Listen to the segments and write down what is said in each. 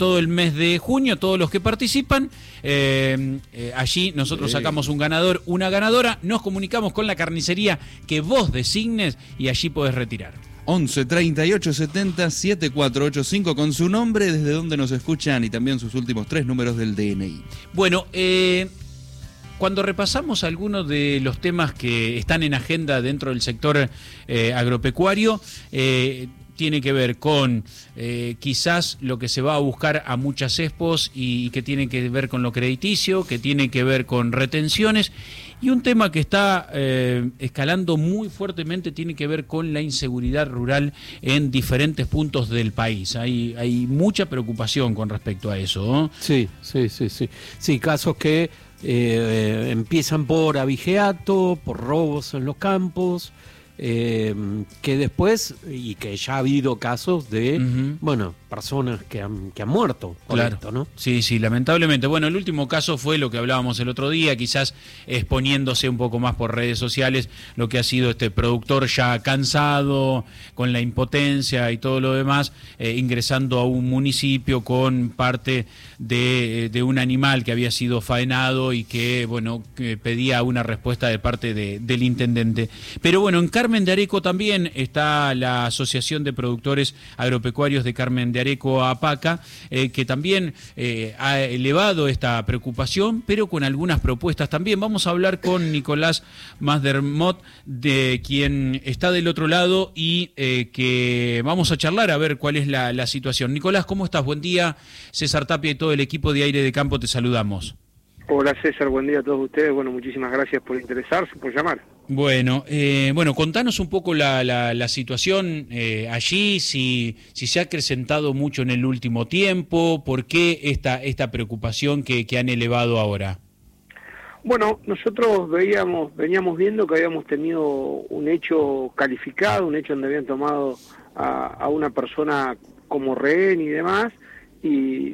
todo el mes de junio, todos los que participan. Allí nosotros sacamos un ganador, una ganadora, nos comunicamos con la carnicería que vos designes y allí podés retirar. 11 38 70 7485 con su nombre, desde donde nos escuchan y también sus últimos 3 números del DNI. Bueno, cuando repasamos algunos de los temas que están en agenda dentro del sector agropecuario, tiene que ver con quizás lo que se va a buscar a muchas expos y que tiene que ver con lo crediticio, que tiene que ver con retenciones, y un tema que está escalando muy fuertemente tiene que ver con la inseguridad rural en diferentes puntos del país. Hay mucha preocupación con respecto a eso, ¿no? Sí. Sí, casos que empiezan por abigeato, por robos en los campos, que después, y que ya ha habido casos de, personas que han muerto por esto, ¿no? Sí, lamentablemente. Bueno, el último caso fue lo que hablábamos el otro día, quizás exponiéndose un poco más por redes sociales, lo que ha sido este productor ya cansado, con la impotencia y todo lo demás, ingresando a un municipio con parte de un animal que había sido faenado y que, que pedía una respuesta de parte del intendente. Pero bueno, en Carmen de Areco también está la Asociación de Productores Agropecuarios de Carmen de Areco, APACA, que también ha elevado esta preocupación, pero con algunas propuestas también. Vamos a hablar con Nicolás Masdermot, de quien está del otro lado, y que vamos a charlar a ver cuál es la situación. Nicolás, ¿cómo estás? Buen día. César Tapia y todo el equipo de Aire de Campo te saludamos. Hola César, buen día a todos ustedes. Bueno, muchísimas gracias por interesarse, por llamar. Bueno, contanos un poco la situación allí, si se ha acrecentado mucho en el último tiempo, ¿por qué esta preocupación que han elevado ahora? Bueno, nosotros veníamos viendo que habíamos tenido un hecho calificado, un hecho donde habían tomado a una persona como rehén y demás, y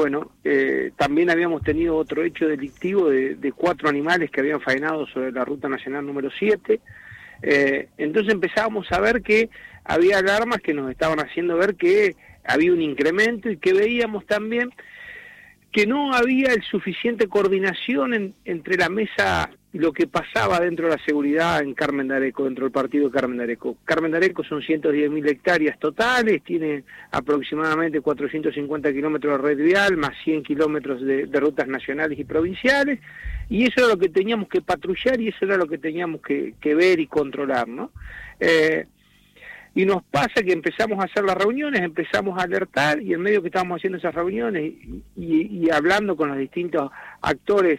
también habíamos tenido otro hecho delictivo de 4 animales que habían faenado sobre la Ruta Nacional número 7. Entonces empezábamos a ver que había alarmas que nos estaban haciendo ver que había un incremento, y que veíamos también que no había el suficiente coordinación entre la mesa y lo que pasaba dentro de la seguridad en Carmen de Areco, dentro del partido de Carmen de Areco. Carmen de Areco son 110.000 hectáreas totales, tiene aproximadamente 450 kilómetros de red vial, más 100 kilómetros de rutas nacionales y provinciales, y eso era lo que teníamos que patrullar, y eso era lo que teníamos que ver y controlar, ¿no? Y nos pasa que empezamos a hacer las reuniones, empezamos a alertar, y en medio que estábamos haciendo esas reuniones y hablando con los distintos actores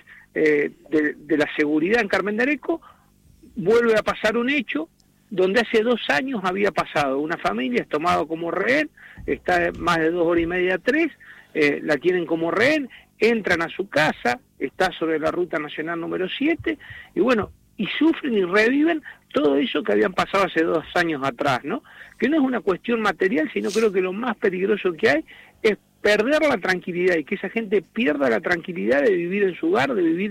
de la seguridad en Carmen de Areco, vuelve a pasar un hecho donde hace 2 años había pasado. Una familia es tomado como rehén, está más de 2 horas y media, 3, la tienen como rehén, entran a su casa, está sobre la Ruta Nacional número 7, y sufren y reviven todo eso que habían pasado hace 2 años atrás, ¿no? Que no es una cuestión material, sino creo que lo más peligroso que hay es perder la tranquilidad, y que esa gente pierda la tranquilidad de vivir en su hogar, de vivir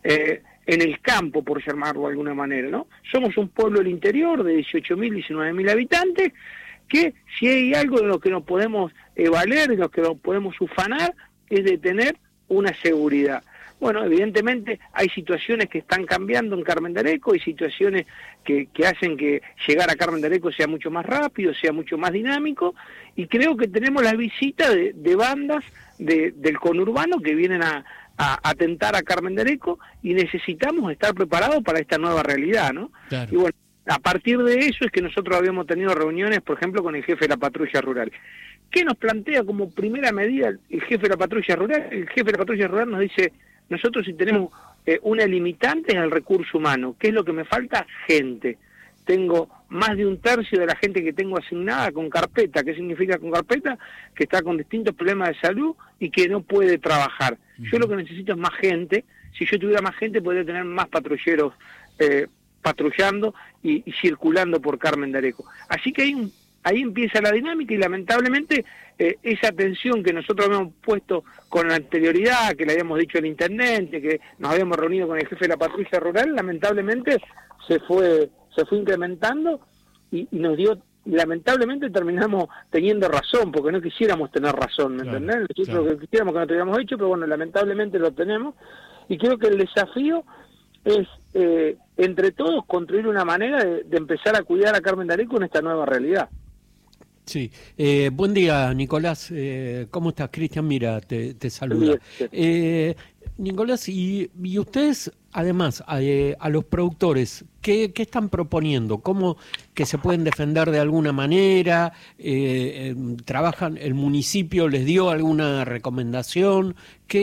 en el campo, por llamarlo de alguna manera, ¿no? Somos un pueblo del interior de 18.000, 19.000 habitantes, que si hay algo de lo que nos podemos valer, de lo que nos podemos ufanar, es de tener una seguridad. Bueno, evidentemente hay situaciones que están cambiando en Carmen de Areco, hay situaciones que hacen que llegar a Carmen de Areco sea mucho más rápido, sea mucho más dinámico, y creo que tenemos la visita de bandas del conurbano que vienen a atentar a Carmen de Areco, y necesitamos estar preparados para esta nueva realidad, ¿no? Claro. Y bueno, a partir de eso es que nosotros habíamos tenido reuniones, por ejemplo, con el jefe de la patrulla rural. ¿Qué nos plantea como primera medida el jefe de la patrulla rural? El jefe de la patrulla rural nos dice: nosotros si tenemos una limitante es el recurso humano. ¿Qué es lo que me falta? Gente. Tengo más de 1/3 de la gente que tengo asignada con carpeta. ¿Qué significa con carpeta? Que está con distintos problemas de salud y que no puede trabajar. Yo lo que necesito es más gente. Si yo tuviera más gente, podría tener más patrulleros patrullando y circulando por Carmen de Areco. Así que ahí empieza la dinámica, y lamentablemente esa atención que nosotros habíamos puesto con anterioridad, que le habíamos dicho al intendente, que nos habíamos reunido con el jefe de la patrulla rural, lamentablemente se fue incrementando y nos dio lamentablemente terminamos teniendo razón, porque no quisiéramos tener razón, ¿me entendés? Nosotros lo que quisiéramos que no tuviéramos hecho, pero bueno, lamentablemente lo tenemos, y creo que el desafío es, entre todos, construir una manera de empezar a cuidar a Carmen de Areco en esta nueva realidad. Sí, buen día, Nicolás. ¿Cómo estás? Cristian, mira, te saluda. Nicolás, y ustedes, además, a los productores, ¿qué están proponiendo? ¿Cómo que se pueden defender de alguna manera? ¿Trabajan? ¿El municipio les dio alguna recomendación?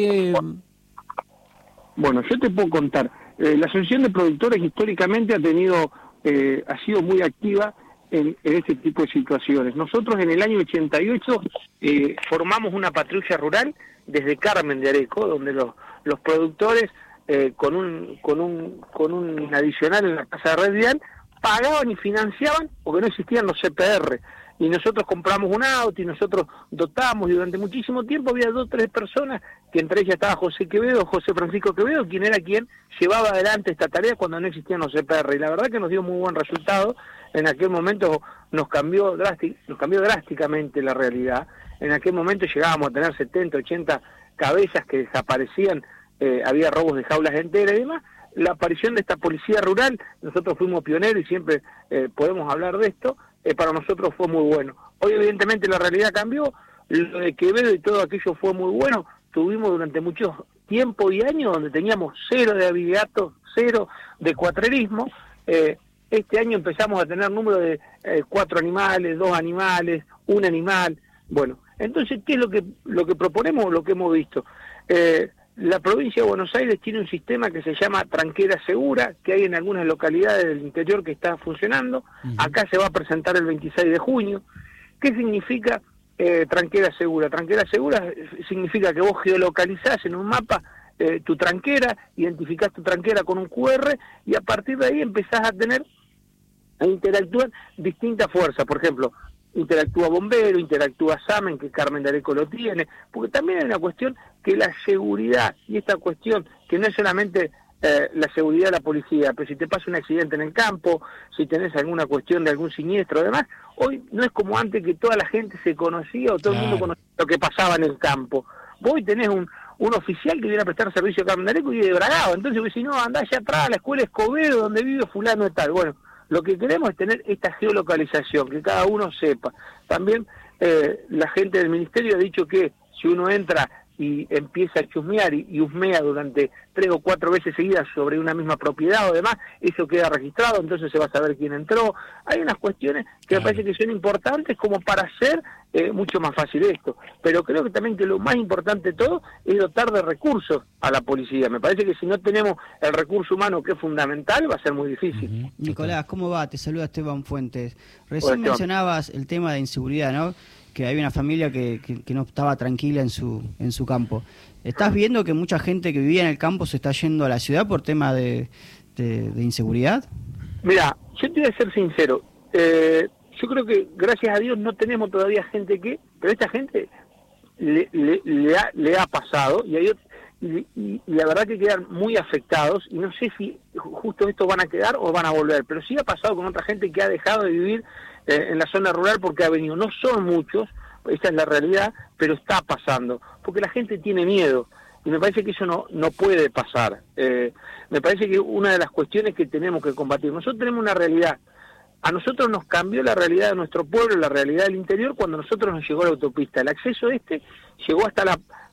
Bueno, yo te puedo contar. La Asociación de Productores históricamente ha sido muy activa en este tipo de situaciones. Nosotros en el año 88 formamos una patrulla rural desde Carmen de Areco, donde los productores con un adicional en la Casa de Red Vial pagaban y financiaban porque no existían los CPR. Y nosotros compramos un auto y nosotros dotamos, y durante muchísimo tiempo había 2 o 3 personas, que entre ellas estaba José Francisco Quevedo, quien era quien llevaba adelante esta tarea cuando no existían los CPR. Y la verdad que nos dio muy buen resultado. En aquel momento nos cambió drásticamente la realidad. En aquel momento llegábamos a tener 70, 80 cabezas que desaparecían, había robos de jaulas enteras y demás. La aparición de esta policía rural, nosotros fuimos pioneros y siempre podemos hablar de esto, para nosotros fue muy bueno. Hoy evidentemente la realidad cambió, lo de Quevedo y todo aquello fue muy bueno. Tuvimos durante mucho tiempo y años donde teníamos 0 de abigeato, 0 de cuatrerismo. Este año empezamos a tener número de 4 animales, 2 animales, 1 animal. Bueno, entonces, ¿qué es lo que proponemos o lo que hemos visto? La provincia de Buenos Aires tiene un sistema que se llama Tranquera Segura, que hay en algunas localidades del interior que está funcionando. Acá se va a presentar el 26 de junio. ¿Qué significa Tranquera Segura? Tranquera Segura significa que vos geolocalizás en un mapa tu tranquera, identificás tu tranquera con un QR, y a partir de ahí empezás a interactuar distintas fuerzas. Por ejemplo, interactúa Bombero, interactúa SAMEN, que Carmen de Areco lo tiene, porque también hay una cuestión que la seguridad, y esta cuestión que no es solamente la seguridad de la policía, pero si te pasa un accidente en el campo, si tenés alguna cuestión de algún siniestro, además, hoy no es como antes que toda la gente se conocía o todo el mundo conocía lo que pasaba en el campo. Vos hoy tenés un oficial que viene a prestar servicio a Carmen de Areco y de Bragado, entonces vos decís, no, andá allá atrás a la escuela Escobedo donde vive fulano y tal. Bueno, lo que queremos es tener esta geolocalización, que cada uno sepa. También la gente del ministerio ha dicho que si uno entra y empieza a chusmear y husmea durante 3 o 4 veces seguidas sobre una misma propiedad o demás, eso queda registrado, entonces se va a saber quién entró. Hay unas cuestiones que me parece que son importantes como para hacer mucho más fácil esto. Pero creo que también que lo más importante de todo es dotar de recursos a la policía. Me parece que si no tenemos el recurso humano, que es fundamental, va a ser muy difícil. Nicolás, ¿cómo va? Te saluda Esteban Fuentes. Recién mencionabas el tema de inseguridad, ¿no? Que hay una familia que no estaba tranquila en su campo. ¿Estás viendo que mucha gente que vivía en el campo se está yendo a la ciudad por tema de inseguridad? Mira, yo te voy a ser sincero. Yo creo que, gracias a Dios, no tenemos todavía gente pero esta gente le ha pasado, y la verdad que quedan muy afectados, y no sé si justo estos van a quedar o van a volver, pero sí ha pasado con otra gente que ha dejado de vivir en la zona rural porque ha venido. No son muchos, esta es la realidad, pero está pasando, porque la gente tiene miedo, y me parece que eso no puede pasar. Me parece que una de las cuestiones que tenemos que combatir, nosotros tenemos una realidad. A nosotros nos cambió la realidad de nuestro pueblo, la realidad del interior, cuando a nosotros nos llegó la autopista. El acceso llegó hasta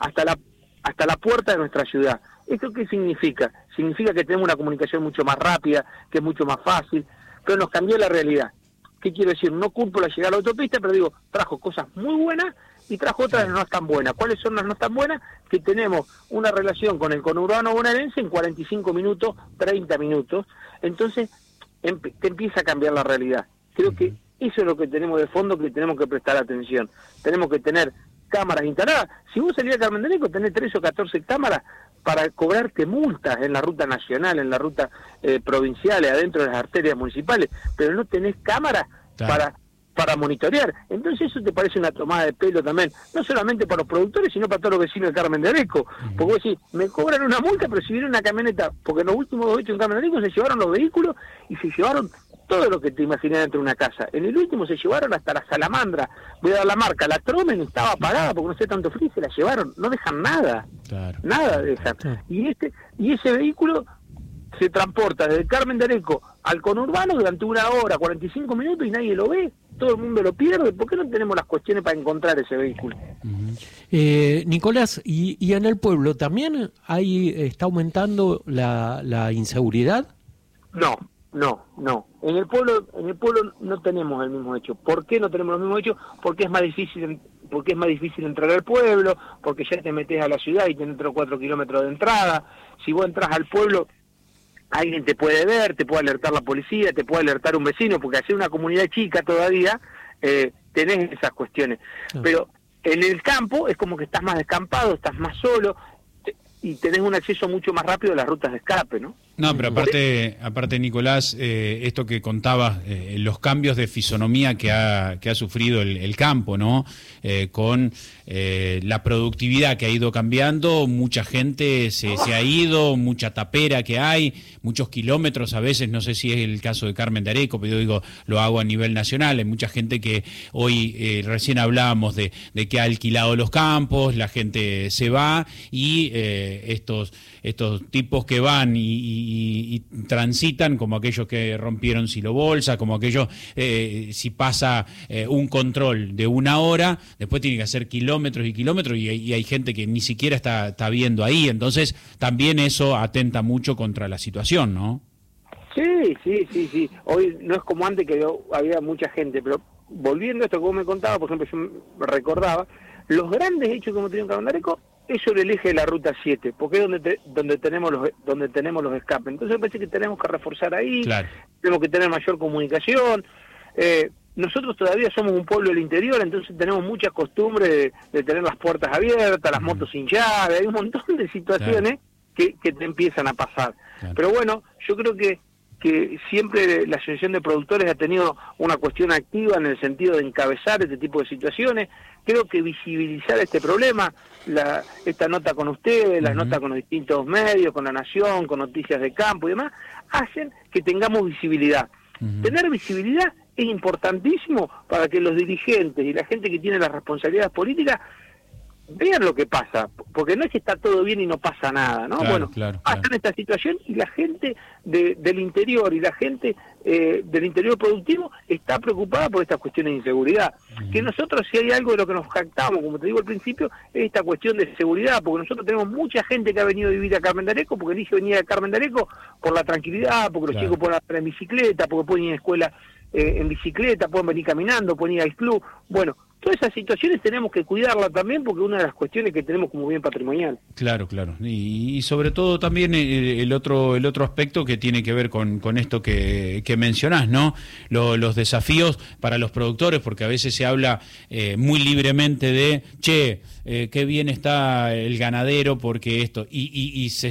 la puerta de nuestra ciudad. ¿Esto qué significa? Significa que tenemos una comunicación mucho más rápida, que es mucho más fácil, pero nos cambió la realidad. ¿Qué quiero decir? No culpo la llegada a la autopista, pero digo, trajo cosas muy buenas y trajo otras no tan buenas. ¿Cuáles son las no tan buenas? Que tenemos una relación con el conurbano bonaerense en 45 minutos, 30 minutos. Entonces, te empieza a cambiar la realidad. Creo que eso es lo que tenemos de fondo, que tenemos que prestar atención. Tenemos que tener cámaras instaladas. Si vos salís a Carmen de Areco, tenés 13 o 14 cámaras para cobrarte multas en la ruta nacional, en la ruta provincial, adentro de las arterias municipales, pero no tenés cámaras para monitorear. Entonces eso te parece una tomada de pelo también, no solamente para los productores, sino para todos los vecinos de Carmen de Areco. Porque vos decís, me cobran una multa, pero si viene una camioneta, porque en los últimos 2 hechos en Carmen de Areco se llevaron los vehículos y se llevaron todo lo que te imaginas dentro de una casa. En el último se llevaron hasta la salamandra, voy a dar la marca, la Tromen estaba apagada porque no hacía tanto frío, se la llevaron, no dejan nada, Claro. nada dejan. Y ese vehículo se transporta desde Carmen de Areco al conurbano durante 1 hora, 45 minutos y nadie lo ve, todo el mundo lo pierde. ¿Por qué no tenemos las cuestiones para encontrar ese vehículo? Nicolás, ¿y en el pueblo también está aumentando la inseguridad? No. En el pueblo no tenemos el mismo hecho. ¿Por qué no tenemos los mismos hechos? Porque es más difícil entrar al pueblo, porque ya te metes a la ciudad y tenés 3 o 4 kilómetros de entrada. Si vos entras al pueblo, alguien te puede ver, te puede alertar la policía, te puede alertar un vecino, porque al ser una comunidad chica todavía, tenés esas cuestiones. Pero en el campo es como que estás más descampado, estás más solo, y tenés un acceso mucho más rápido a las rutas de escape, ¿no? No, pero aparte Nicolás, esto que contabas, los cambios de fisonomía que ha sufrido el campo, ¿no? Con la productividad que ha ido cambiando, mucha gente se ha ido, mucha tapera que hay, muchos kilómetros a veces, no sé si es el caso de Carmen de Areco, pero yo digo, lo hago a nivel nacional, hay mucha gente que hoy, recién hablábamos de que ha alquilado los campos, la gente se va y estos tipos que van y transitan, como aquellos que rompieron silobolsa, como aquellos, si pasa un control de 1 hora, después tiene que hacer kilómetros y kilómetros y hay gente que ni siquiera está viendo ahí, entonces también eso atenta mucho contra la situación, ¿no? Sí. Hoy no es como antes que había mucha gente, pero volviendo a esto que vos me contabas, por ejemplo, yo me recordaba, los grandes hechos que hemos tenido en Carmen de Areco es sobre el eje de la ruta 7, porque es donde tenemos los escapes. Entonces me parece que tenemos que reforzar ahí, claro. Tenemos que tener mayor comunicación. Nosotros todavía somos un pueblo del interior, entonces tenemos mucha costumbre de tener las puertas abiertas, las motos sin llave, hay un montón de situaciones que te empiezan a pasar. Claro. Pero bueno, yo creo que siempre la Asociación de Productores ha tenido una cuestión activa en el sentido de encabezar este tipo de situaciones. Creo que visibilizar este problema, esta nota con ustedes, las notas con los distintos medios, con La Nación, con Noticias de Campo y demás, hacen que tengamos visibilidad. Tener visibilidad es importantísimo para que los dirigentes y la gente que tiene las responsabilidades políticas vean lo que pasa, porque no es que está todo bien y no pasa nada, ¿no? Claro, pasa en esta situación y la gente del interior y la gente del interior productivo está preocupada por estas cuestiones de inseguridad. Que nosotros, si hay algo de lo que nos jactamos, como te digo al principio, es esta cuestión de seguridad, porque nosotros tenemos mucha gente que ha venido a vivir a Carmen de Areco, porque elige venir a Carmen de Areco por la tranquilidad, porque los chicos pueden andar en bicicleta, porque pueden ir a escuela en bicicleta, pueden venir caminando, pueden ir al club. Bueno, todas esas situaciones tenemos que cuidarlas también porque es una de las cuestiones que tenemos como bien patrimonial. Claro. Y sobre todo también el otro aspecto que tiene que ver con esto que mencionás, ¿no? Los desafíos para los productores, porque a veces se habla muy libremente de, qué bien está el ganadero porque esto, y se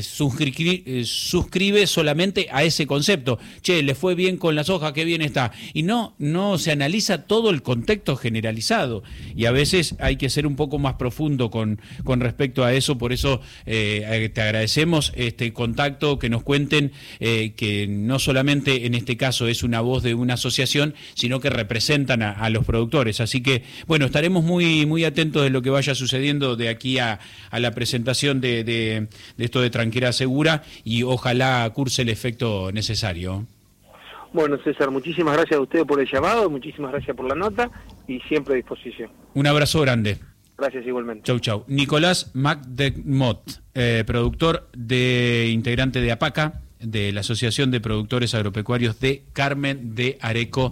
suscribe solamente a ese concepto, le fue bien con la soja, qué bien está, y no se analiza todo el contexto generalizado. Y a veces hay que ser un poco más profundo con respecto a eso, por eso te agradecemos este contacto, que nos cuenten que no solamente en este caso es una voz de una asociación, sino que representan a los productores. Así que, bueno, estaremos muy atentos de lo que vaya sucediendo de aquí a la presentación de esto de Tranquera Segura y ojalá curse el efecto necesario. Bueno, César, muchísimas gracias a ustedes por el llamado, muchísimas gracias por la nota y siempre a disposición. Un abrazo grande. Gracias igualmente. Chau. Nicolás McDermott, productor integrante de APACA, de la Asociación de Productores Agropecuarios de Carmen de Areco.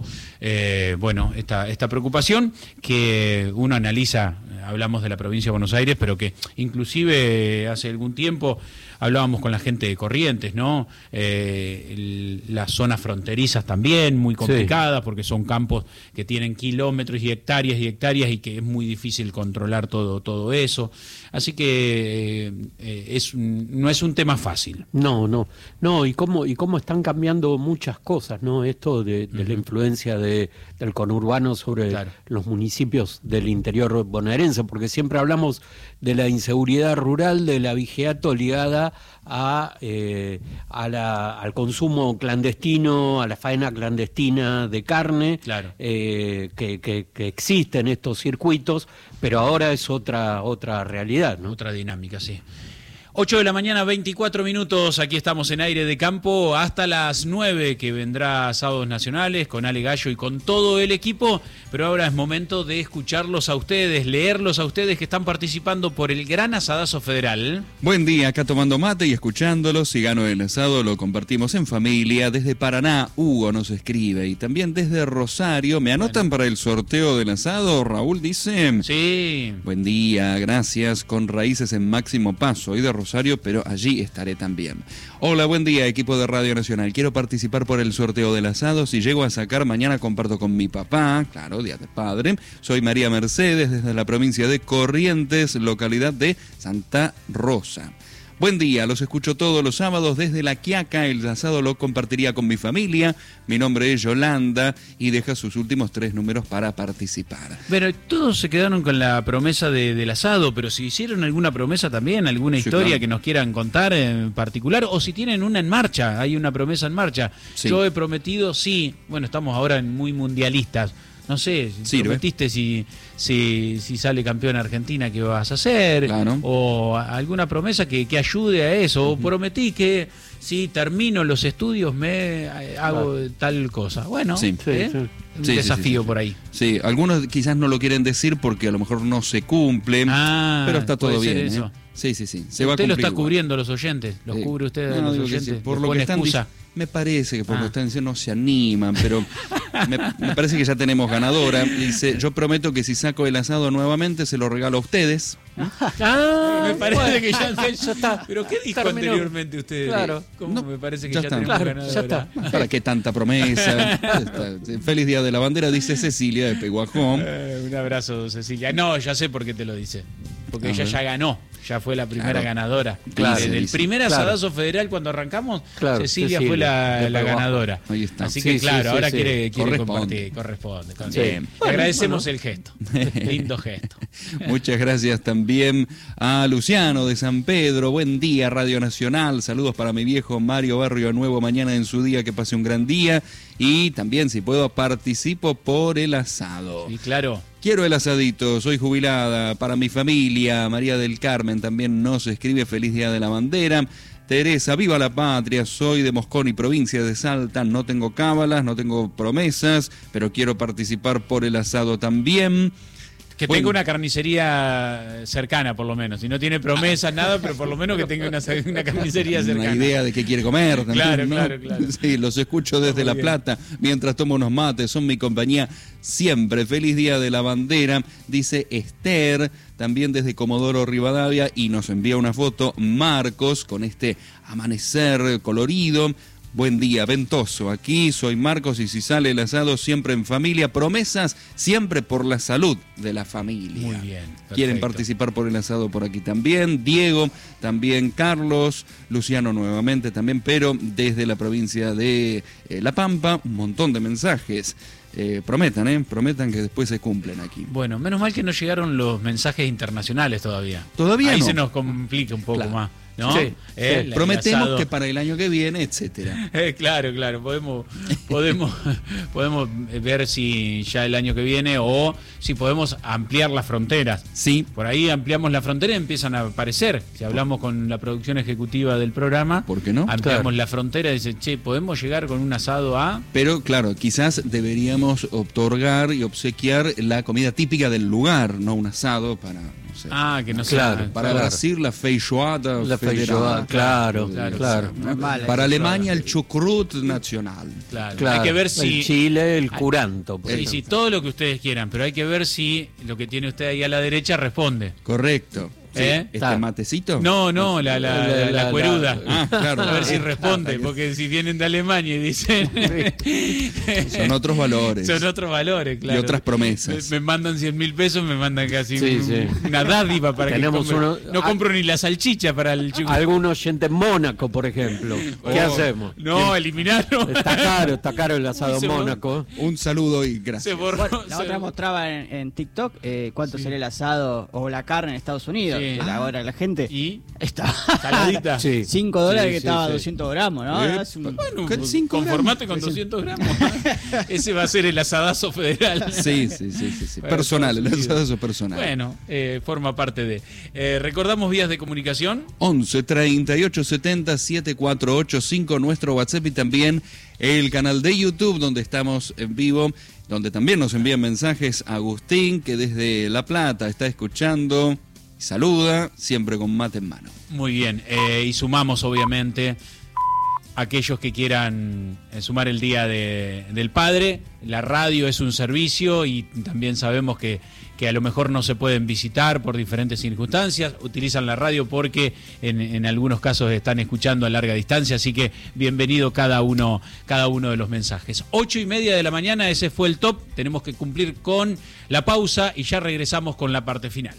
Esta preocupación que uno analiza, hablamos de la provincia de Buenos Aires, pero que inclusive hace algún tiempo hablábamos con la gente de Corrientes, ¿no? Las zonas fronterizas también, muy complicadas, porque son campos que tienen kilómetros y hectáreas y que es muy difícil controlar todo eso. Así que no es un tema fácil. No, No, y cómo están cambiando muchas cosas, ¿no? Esto de la influencia del conurbano sobre los municipios del interior bonaerense, porque siempre hablamos de la inseguridad rural, de la vigiato ligada al consumo clandestino, a la faena clandestina de carne, que existe en estos circuitos, pero ahora es otra realidad, ¿no? Otra dinámica, sí. 8 de la mañana, 24 minutos, aquí estamos en Aire de Campo, hasta las 9 que vendrá Sábados Nacionales con Ale Gallo y con todo el equipo, pero ahora es momento de escucharlos a ustedes, leerlos a ustedes que están participando por el gran asadazo federal. Buen día, acá tomando mate y escuchándolos, si gano el asado lo compartimos en familia. Desde Paraná, Hugo nos escribe, y también desde Rosario, ¿me anotan para el sorteo del asado? Raúl dice, sí. Buen día, gracias, con raíces en Máximo Paz, soy de Rosario, pero allí estaré también. Hola, buen día, equipo de Radio Nacional. Quiero participar por el sorteo del asado. Si llego a sacar, mañana comparto con mi papá. Claro, Día de Padre. Soy María Mercedes, desde la provincia de Corrientes, localidad de Santa Rosa. Buen día, los escucho todos los sábados desde La Quiaca. El asado lo compartiría con mi familia. Mi nombre es Yolanda y deja sus últimos 3 números para participar. Pero todos se quedaron con la promesa del asado, pero si hicieron alguna promesa también, alguna historia que nos quieran contar en particular, o si tienen una en marcha, hay una promesa en marcha. Sí. Yo he prometido, bueno, estamos ahora muy mundialistas. No sé, prometiste si sale campeón Argentina, ¿qué vas a hacer? Claro. O alguna promesa que ayude a eso. O prometí que si termino los estudios me hago tal cosa. Bueno, un desafío por ahí. Sí, algunos quizás no lo quieren decir porque a lo mejor no se cumplen, pero está todo bien. Eso. Sí. Se usted lo está cubriendo los oyentes, los cubre usted a los oyentes. Por lo que están me parece que por lo que están diciendo no se animan, pero me parece que ya tenemos ganadora. Dice, yo prometo que si saco el asado nuevamente se lo regalo a ustedes. Me parece que ya está. ¿Pero qué dijo anteriormente usted? Claro. ¿Cómo me parece que ya tenemos ganadora? Ya está. ¿Para qué tanta promesa? Feliz Día de la Bandera, dice Cecilia de Peguajón. Un abrazo, Cecilia. No, ya sé por qué te lo dice. Porque ella ya ganó. Ya fue la primera ganadora. Desde el primer asadazo federal cuando arrancamos, Cecilia fue la ganadora. Ahí está. Así que ahora quiere compartir. Corresponde. Le agradecemos el gesto. Lindo gesto. Muchas gracias también a Luciano de San Pedro. Buen día, Radio Nacional. Saludos para mi viejo Mario Barrio Nuevo. Mañana en su día, que pase un gran día. Y también, si puedo, participo por el asado. Sí, claro. Quiero el asadito, soy jubilada, para mi familia. María del Carmen también nos escribe, feliz Día de la Bandera. Teresa, viva la patria, soy de Mosconi, provincia de Salta, no tengo cábalas, no tengo promesas, pero quiero participar por el asado también. Que tenga una carnicería cercana, por lo menos. Si no tiene promesas, nada, pero por lo menos que tenga una carnicería cercana. Una idea de qué quiere comer también, claro, ¿no? claro. Sí, los escucho desde La Plata mientras tomo unos mates. Son mi compañía siempre. Feliz Día de la Bandera, dice Esther, también desde Comodoro Rivadavia, y nos envía una foto Marcos con este amanecer colorido. Buen día, ventoso. Aquí soy Marcos y si sale el asado siempre en familia. Promesas siempre por la salud de la familia. Muy bien. Perfecto. Quieren participar por el asado por aquí también. Diego, también Carlos, Luciano nuevamente también, pero desde la provincia de La Pampa, un montón de mensajes. Prometan que después se cumplen aquí. Bueno, menos mal que no llegaron los mensajes internacionales todavía. Todavía ahí no. Se nos complica un poco más. ¿No? Sí. Prometemos que para el año que viene, etcétera. Claro, podemos ver si ya el año que viene o si podemos ampliar las fronteras. Sí. Por ahí ampliamos la frontera y empiezan a aparecer. Si hablamos con la producción ejecutiva del programa, ¿por qué no? Ampliamos la frontera y dicen, podemos llegar con un asado a... Pero claro, quizás deberíamos otorgar y obsequiar la comida típica del lugar, no un asado para... que no sea... Para Brasil, la feijoada. Claro. ¿no? Para Alemania, el chucrut nacional. Claro. Hay que ver si... En Chile, el curanto. Sí, todo lo que ustedes quieran, pero hay que ver si lo que tiene usted ahí a la derecha responde. Correcto. ¿Matecito? No, la cueruda. Claro. A ver si responde, porque si vienen de Alemania y dicen... Son otros valores. Son otros valores, claro. Y otras promesas. Me mandan 100.000 pesos, me mandan casi una dádiva para Tenemos que no compro ni la salchicha para el chico. Algún oyente en Mónaco, por ejemplo. ¿Qué hacemos? No, eliminarlo. Está caro el asado en Mónaco. Un saludo y gracias. Bueno, la otra mostraba en TikTok cuánto sería el asado o la carne en Estados Unidos. Sí. Ahora la gente ¿Y? está saladita. Sí. $5 que Sí, estaba sí. 200 gramos, ¿no? Bueno, ¿Qué? 5 conformate con 200 gramos. Ese va a ser el asadazo federal. Sí. Personal, el asadazo personal. Bueno, forma parte de. Recordamos vías de comunicación. 11 38 70 7485, nuestro WhatsApp, y también el canal de YouTube donde estamos en vivo, donde también nos envían mensajes Agustín, que desde La Plata está escuchando y saluda, siempre con mate en mano. Muy bien, y sumamos obviamente aquellos que quieran sumar el Día del Padre. La radio es un servicio y también sabemos que a lo mejor no se pueden visitar por diferentes circunstancias. Utilizan la radio porque en algunos casos están escuchando a larga distancia, así que bienvenido cada uno de los mensajes. 8:30 de la mañana, ese fue el top. Tenemos que cumplir con la pausa y ya regresamos con la parte final.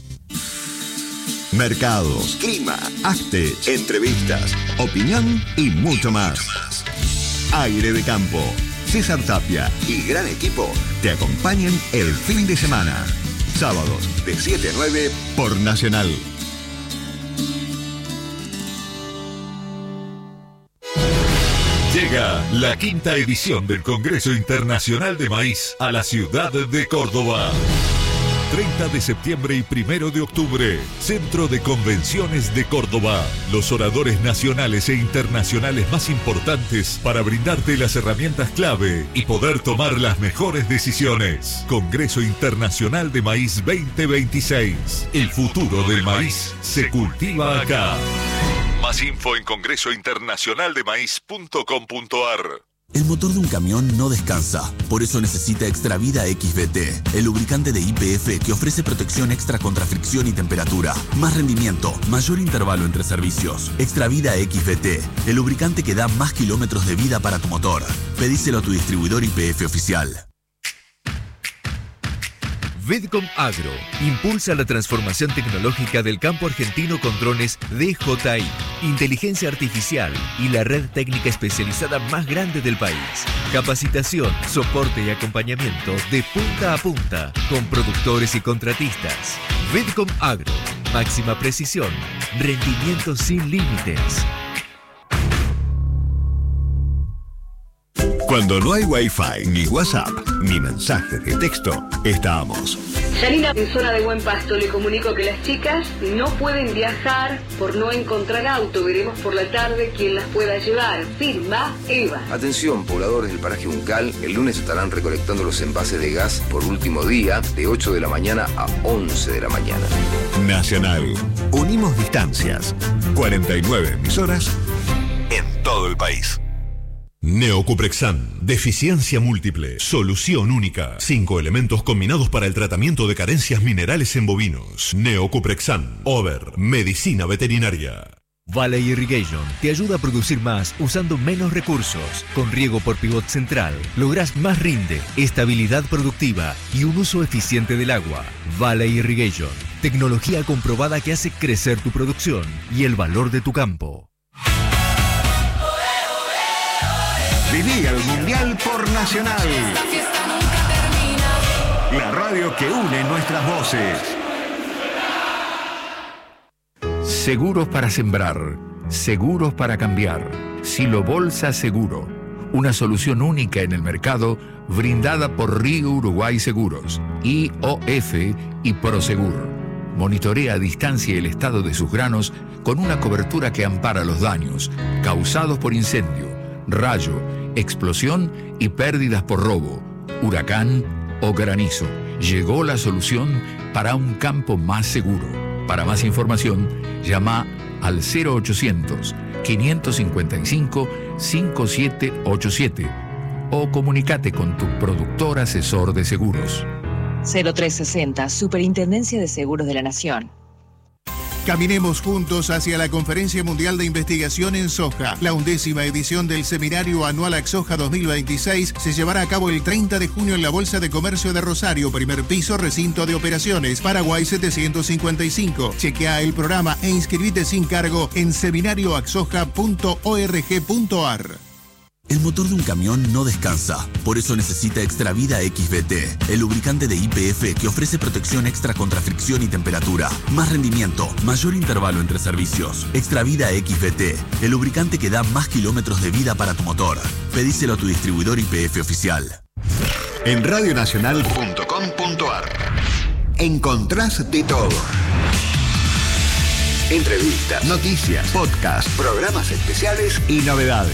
Mercados, clima, arte, entrevistas, opinión y mucho más. Aire de Campo, César Tapia y gran equipo te acompañan el fin de semana. Sábados de 7 a 9 por Nacional. Llega la 5ª edición del Congreso Internacional de Maíz a la ciudad de Córdoba. 30 de septiembre y 1 de octubre, Centro de Convenciones de Córdoba. Los oradores nacionales e internacionales más importantes para brindarte las herramientas clave y poder tomar las mejores decisiones. Congreso Internacional de Maíz 2026. El futuro del maíz se cultiva acá. Más info en congresointernacionaldemaíz.com.ar. El motor de un camión no descansa, por eso necesita Extravida XVT, el lubricante de YPF que ofrece protección extra contra fricción y temperatura, más rendimiento, mayor intervalo entre servicios. Extravida XVT, el lubricante que da más kilómetros de vida para tu motor. Pedíselo a tu distribuidor YPF oficial. Vedcom Agro impulsa la transformación tecnológica del campo argentino con drones DJI, inteligencia artificial y la red técnica especializada más grande del país. Capacitación, soporte y acompañamiento de punta a punta con productores y contratistas. Vedcom Agro, máxima precisión, rendimiento sin límites. Cuando no hay Wi-Fi, ni WhatsApp, ni mensajes de texto, estamos. Yanina, en zona de Buen Pasto, le comunico que las chicas no pueden viajar por no encontrar auto. Veremos por la tarde quién las pueda llevar. Firma Eva. Atención, pobladores del paraje Uncal, el lunes estarán recolectando los envases de gas por último día, de 8 de la mañana a 11 de la mañana. Nacional. Unimos distancias. 49 emisoras en todo el país. Neocuprexan, deficiencia múltiple, solución única. 5 elementos combinados para el tratamiento de carencias minerales en bovinos. Neocuprexan, Over, medicina veterinaria. Valley Irrigation te ayuda a producir más usando menos recursos. Con riego por pivot central, lográs más rinde, estabilidad productiva y un uso eficiente del agua. Valley Irrigation, tecnología comprobada que hace crecer tu producción y el valor de tu campo. Viví el Mundial por Nacional. La radio que une nuestras voces. Seguros para sembrar, seguros para cambiar. Silo Bolsa Seguro, una solución única en el mercado brindada por Río Uruguay Seguros, IOF y Prosegur. Monitorea a distancia el estado de sus granos con una cobertura que ampara los daños causados por incendio, rayo, explosión y pérdidas por robo, huracán o granizo. Llegó la solución para un campo más seguro. Para más información, llama al 0800-555-5787 o comunícate con tu productor asesor de seguros. 0360, Superintendencia de Seguros de la Nación. Caminemos juntos hacia la Conferencia Mundial de Investigación en Soja. La 11ª edición del Seminario Anual AXOJA 2026 se llevará a cabo el 30 de junio en la Bolsa de Comercio de Rosario, primer piso, recinto de operaciones, Paraguay 755. Chequea el programa e inscribite sin cargo en seminarioaxoja.org.ar. El motor de un camión no descansa, por eso necesita Extravida XVT, el lubricante de YPF que ofrece protección extra contra fricción y temperatura, más rendimiento, mayor intervalo entre servicios. Extravida XVT, el lubricante que da más kilómetros de vida para tu motor. Pedíselo a tu distribuidor YPF oficial. En radionacional.com.ar encontrás de todo. Entrevistas, noticias, podcasts, programas especiales y novedades.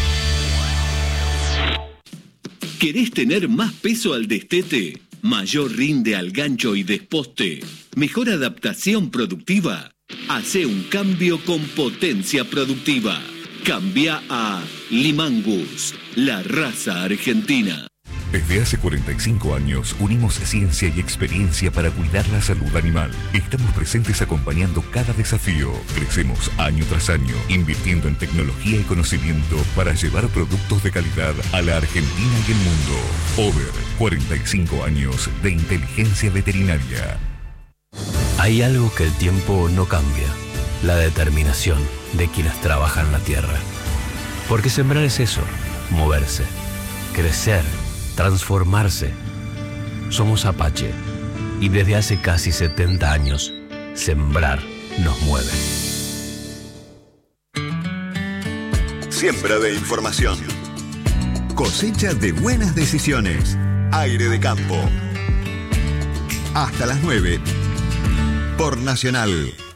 ¿Querés tener más peso al destete? ¿Mayor rinde al gancho y desposte? ¿Mejor adaptación productiva? Hacé un cambio con potencia productiva. Cambia a Limangus, la raza argentina. Desde hace 45 años unimos ciencia y experiencia para cuidar la salud animal. Estamos presentes acompañando cada desafío. Crecemos año tras año, invirtiendo en tecnología y conocimiento para llevar productos de calidad a la Argentina y el mundo. Over 45 años de inteligencia veterinaria. Hay algo que el tiempo no cambia: la determinación de quienes trabajan la tierra. Porque sembrar es eso, moverse, crecer, transformarse. Somos Apache y desde hace casi 70 años, sembrar nos mueve. Siembra de información. Cosecha de buenas decisiones. Aire de campo. Hasta las 9 por Nacional.